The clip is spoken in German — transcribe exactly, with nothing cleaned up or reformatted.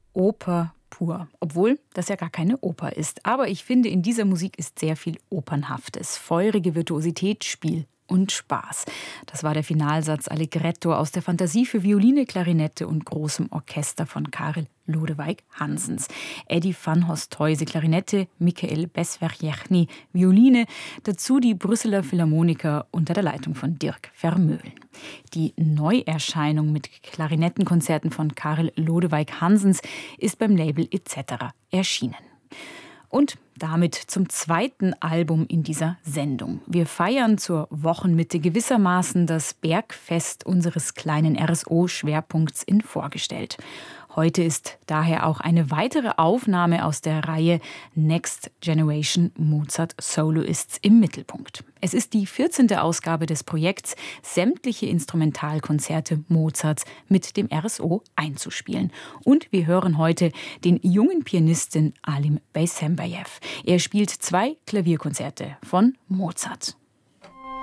Oper pur, obwohl das ja gar keine Oper ist. Aber ich finde, in dieser Musik ist sehr viel Opernhaftes, feurige Virtuosität, Spiel und Spaß. Das war der Finalsatz Allegretto aus der Fantasie für Violine, Klarinette und großem Orchester von Karel Lodewijk Hansens. Eddie van Hosthuize, Klarinette, Michael Besverjechny, Violine, dazu die Brüsseler Philharmoniker unter der Leitung von Dirk Vermeulen. Die Neuerscheinung mit Klarinettenkonzerten von Karel Lodewijk Hansens ist beim Label et cetera erschienen. Und damit zum zweiten Album in dieser Sendung. Wir feiern zur Wochenmitte gewissermaßen das Bergfest unseres kleinen R S O-Schwerpunkts in Vorgestellt. Heute ist daher auch eine weitere Aufnahme aus der Reihe Next Generation Mozart Soloists im Mittelpunkt. Es ist die vierzehnte Ausgabe des Projekts, sämtliche Instrumentalkonzerte Mozarts mit dem R S O einzuspielen. Und wir hören heute den jungen Pianisten Alim Beysenbayev. Er spielt zwei Klavierkonzerte von Mozart.